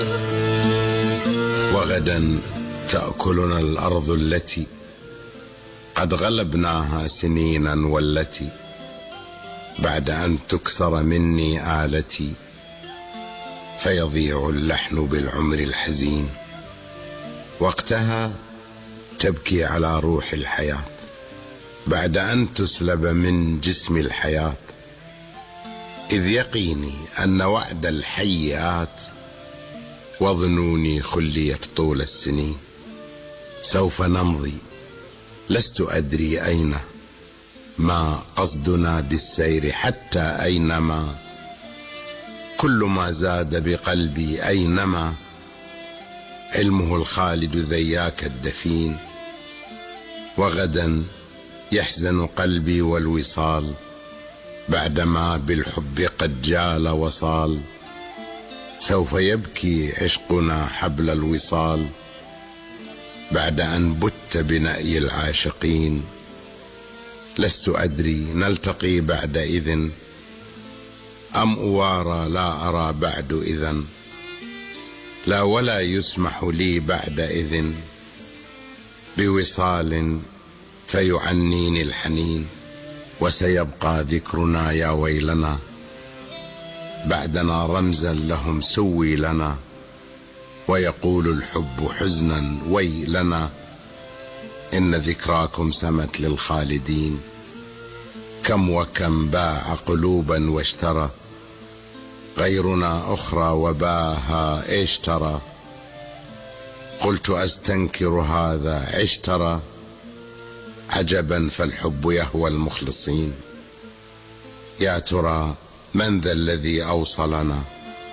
وغدا تأكلنا الأرض التي قد غلبناها سنينا، والتي بعد أن تكسر مني آلتي فيضيع اللحن بالعمر الحزين. وقتها تبكي على روح الحياة بعد أن تسلب من جسم الحياة، إذ يقيني أن وعد الحيات وظنوني خليت طول السنين. سوف نمضي لست أدري أين، ما قصدنا بالسير حتى أينما، كل ما زاد بقلبي أينما، علمه الخالد ذياك الدفين. وغدا يحزن قلبي والوصال بعدما بالحب قد جال وصال، سوف يبكي عشقنا حبل الوصال بعد أن بت بنأي العاشقين. لست أدري نلتقي بعد إذن أم أوارى لا أرى بعد إذن، لا ولا يسمح لي بعد إذن بوصال فيعنيني الحنين. وسيبقى ذكرنا يا ويلنا بعدنا رمزا لهم سوي لنا، ويقول الحب حزنا ويلنا إن ذكراكم سمت للخالدين. كم وكم باع قلوبا واشترى غيرنا أخرى وباها اشترى، قلت أستنكر هذا اشترى، عجبا فالحب يهوى المخلصين. يا ترى من ذا الذي أوصلنا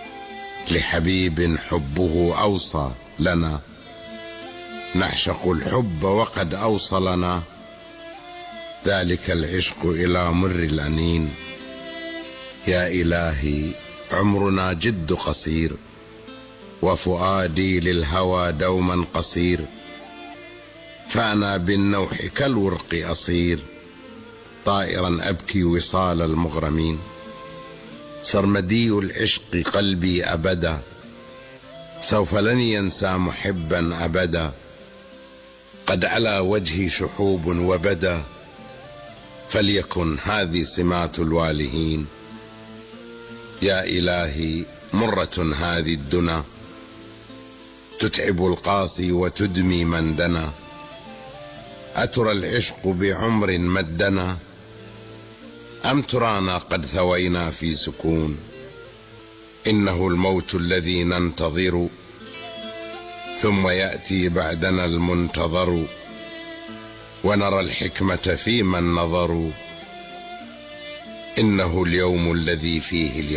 لحبيب حبه أوصى لنا، نعشق الحب وقد أوصلنا ذلك العشق إلى مر الأنين. يا إلهي عمرنا جد قصير، وفؤادي للهوى دوما قصير، فأنا بالنوح كالورق أصير، طائرا أبكي وصال المغرمين. سرمدي العشق قلبي أبدا، سوف لن ينسى محبا أبدا، قد على وجهي شحوب وبدا، فليكن هذه سمات الوالهين. يا إلهي مرة هذه الدنا، تتعب القاسي وتدمي من دنا، أترى العشق بعمر مدنا، أم ترانا قد ثوينا في سكون. إنه الموت الذي ننتظر، ثم يأتي بعدنا المنتظر، ونرى الحكمة في من نظروا. إنه اليوم الذي فيه اليوم